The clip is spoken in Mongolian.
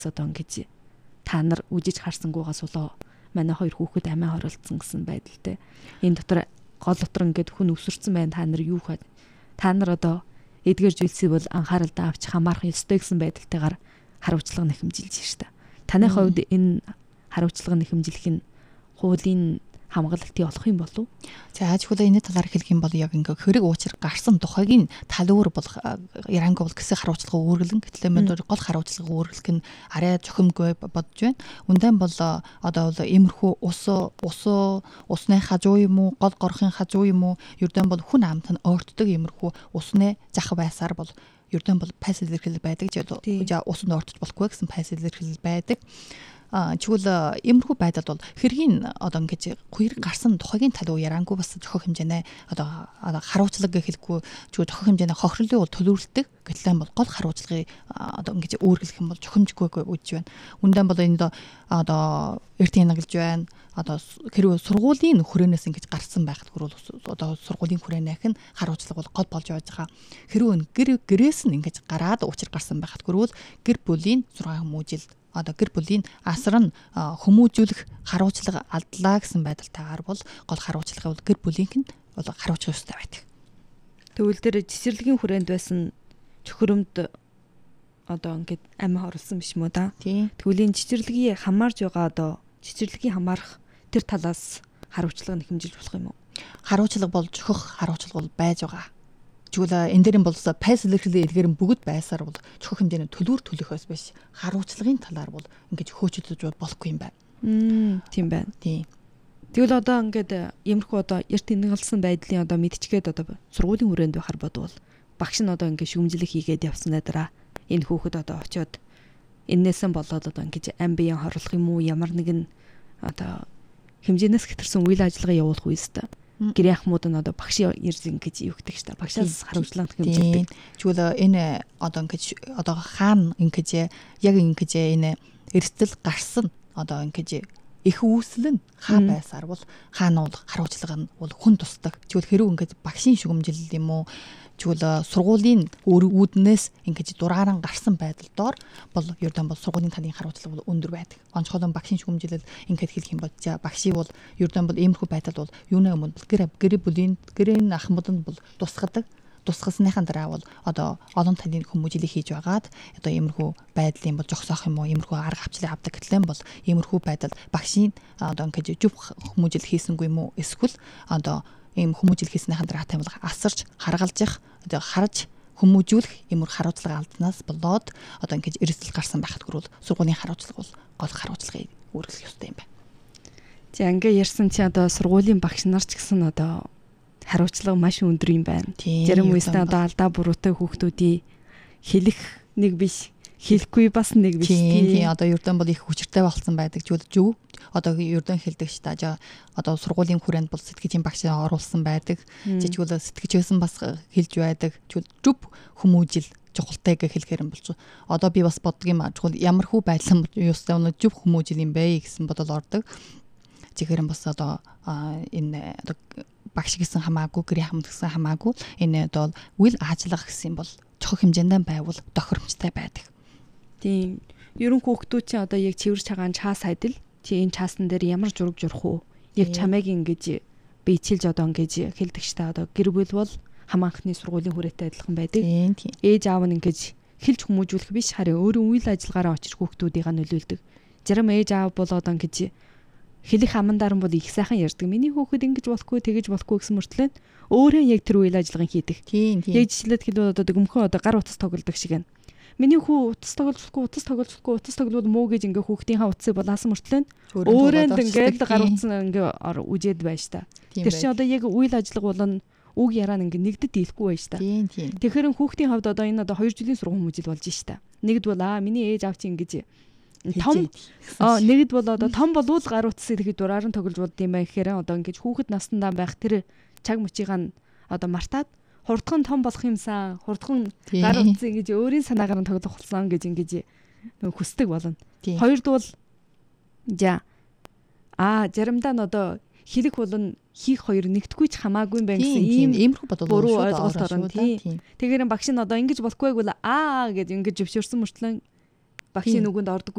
одоо ингэж та нар үжиж харсангуугаас болоо манай хоёр хүүхэд амиа хорлцсон гэсэн байдалтай. Энэ дотор гол дотор ингээд хүн өсөрсөн байна. Та нар юу хаа? Та нар одоо эдгээр зүйлсийг бол анхааралдаа авч хамаарах ёстой гэсэн байдалтайгаар хариуцлага нэхэмжилж штэ. Таны хувьд энэ хариуцлага нэхэмжлэх нь хуулийн хамгаалалтын олох юм болов? За аж ахуйн энэ талаар хэлэх юм бол яг ингээ хэрэг уучир гарсан тухайг нь талуур бол Иранг бол гэсэн хариуцлага үүргэлэн гэтлээ мэд гол хариуцлага үүргэлэх нь арай зохимгүй бодож байна. Үнэн бол одоо бол иймэрхүү усны хажуу юм уу, гол горхын хажуу юм уу, ердөө бол хүн амт нь ойртдог иймэрхүү усны зах байсаар бол ердөө бол пайс илэрхийлэл байдаг. Усанд ойртож болохгүй гэсэн пайс илэрхийлэл байдаг. Чигвэл иймэрхүү байдал бол хэргийн одоо ингэж хуйр гарсан тухайгийн талуу ярангуй бас зохих хэмжээний одоо хариуцлага гэхэлгүй чиг зохих хэмжээний хохирлын бол төлөвлөлтөг гэтлээ бол гол хариуцлагыг одоо ингэж өөргөлөх юм бол зохимжгүй үж байна. Үндэн бол энэ одоо эртний наглж байна. Одоо хэрвээ сургуулийн хүрээнээс ингэж гарсан байхад хүрвэл одоо сургуулийн хүрээнийх нь хариуцлага бол гол болж байж байгаа. Хэрвээ гэрээс нь ингэж гараад учир гарсан байхад хүрвэл гэр бүлийн 6 хүмүүжил одоо гэр бүлийн асар нь хүмүүжүүлэх хариуцлага алдлаа гэсэн байдалтайгаар бол гол хариуцлага бол гэр бүлийнх нь бол хариуцах ёстой байдаг. Тэгвэл тэр цэцэрлэгийн хүрээнд байсан чөхөрөмд одоо ингээд амиа хорлсон биш мүү да? Тэгвэл энэ цэцэрлэгийг хамаарж байгаа одоо цэцэрлэгийн хамаарах тэр талаас хариуцлага нэхэмжилж болох юм уу? Хариуцлага бол зохих хариуцлага бол байж байгаа. Чигвэл энэ дэрийн бол пайс илэрхийлэл эдгээр нь бүгд байсаар бол зохих хэмжээний төлөвөр төлөхөөс биш хариуцлагын талаар бол ингэж хөөцөлдөж болохгүй юм байна. Тийм байна. Тийм. Тэгвэл одоо ингээд иймэрхүү одоо эрт тэнэглэсэн байдлын одоо мэдчихэд одоо сургуулийн хүрээнд байхаар бодвол багш нь одоо ингээд шүмжлэх хийгээд явсан дараа энэ хүүхэд одоо очиод эннээсэн болоод одоо ингээд ам биеийн хорлох юм уу ямар нэгэн одоо хэмжээнээс хэтэрсэн үйл ажиллагаа явуулах үестэй. Гэр яхмууд нь одоо багш ирж ингэж юу гэдэг чинь багшаас хариуцлага хэмжилдэг. Чигвэл энэ одоо ингэж одоо хаана ингэж яг ингэж энэ эрсдэл гарсан одоо ингэж их үүсэл нь хаа байсаар бол хаана бол хариуцлага нь бол хүн тусдаг. Чигвэл хэрэг ингэж багшийн шүгэмжил юм уу чигвэл сургуулийн үүднээс ингэж дурааран гарсан байдал доор бол ердөө бол сургуулийн талын хариуцлага бол өндөр байдаг. Онцгойлон багшийн шүгэмжилэл ингэж хэлэх юм бол багшийн бол ердөө бол иймэрхүү байдал бол юунэ өмнө гэр бүлийн гэрийн ахмад нь бол тусгасныхаа дараа бол одоо олон талын хүмүүжлийг хийж байгаад одоо иймэрхүү байдлын бол жогсоох юм уу иймэрхүү арга авчлыг авдаг гэтлэн бол иймэрхүү байдал багшийн одоо ингэж зөв хүмүүжил хийсэнгүй юм уу эсвэл одоо ийм хүмүүжил хийснийхэн дараа тань бол асарч харгалзах одоо харж хүмүүжүүлэх иймэр хариуцлага алднаас болоод одоо ингэж эрсдэл гарсан байхад хүрвэл сургуулийн хариуцлага бол гол хариуцлагыг үүргэх ёстой юм байна. За ингээ ярьсан чи одоо сургуулийн багш нар ч гэсэн одоо хариуцлага маш өндөр юм байна. Зарим үедээ одоо алдаа буруутай хүүхдүүдийн хэлэх нэг биш хэлэхгүй бас нэг биш тийм одоо ердөө бол их хүчтэй болсон байдаг зөв одоо ердөө хэлдэг ш та одоо сургуулийн хүрээнд бол сэтгэжийн багш оруулсан байдаг жижигүүл сэтгэжсэн бас хэлж байдаг зөв хүмүүжил чухалтай гэх хэлэхээр юм болж одоо би бас боддог юм чухал ямар хүү байдлаа юустай өнө зөв хүмүүжил юм бэ гэсэн бодол ордог жигээр бас одоо энэ одоо багш гэсэн хамаагүй гэрийн хамт гэсэн хамаагүй энэ одоо үйл ажиллагаа гэсэн бол чухал хэмжээндээ байвал тохиромжтой байдаг. Тийм. Ерөн хүүхдүүд чинь одоо яг цэвэр цагаан чаас хайдал чи энэ чаасан дээр ямар зураг журах уу? Яг чамайг ингэж биечилж одоо ингэж хэлдэг ч та одоо гэр бүл бол хамаанхны сургуулийн хүрээтэй адилхан байдаг. Ээж аав нь ингэж хэлж хүмүүжүүлэх биш харин өөрийн үйл ажиллагаараа очиж хүүхдүүдийг нөлөөлдөг. Зарим ээж аав бол одоо ингэж хэлэх амандар нь бол их сайхан ярьдаг. Миний хүүхэд ингэж болохгүй тэгэж болохгүй гэсэн мөртлөө өөрөө яг тэр үйл ажиллагааг хийдэг. Яг жишээлбэл хэлбэл одоо гөмхөө одоо гар утас тоглодог шиг байна. Миний хүү утас тоглохгүй муу гэж ингээ хүүхдийнхаа утсыг болаасан мөртлөө өөрөө ингээд гар утсан ингээ үжээд байж та. Тэр чинь одоо яг үйл ажиллагаа болон үг яраа ингээ нэгдэд дийлэхгүй байж та. Тэгэхээр хүүхдийн хувьд одоо энэ одоо 2 жилийн сургууль хүмүүжил болж шта. Нэгд бол миний ээж аав чи ингэж том нэгд бол одоо том болвол гар утсыг тэгэхэд дураар нь тоглож болд юм байна гэхээр одоо ингэж хүүхэд настандаа байх тэр чаг мөчийг нь одоо мартаад хурдхан том болох юмсан хурдхан гар утсыг ингэж өөрийн санаагаар нь тоглох болсон гэж ингэж хүсдэг болно. Хоёрд бол заримдаа нь одоо хэлэх болон хийх хоёр нэгтгүй ч хамаагүй юм байна гэсэн иймэрхүү бодол буруу ойлголт орно тийм. Тэгэхээр багш нь одоо ингэж болохгүй бол гэж ингэж зөвшөөрсөн мөртлөө багшийн нүгэнд ордоггүй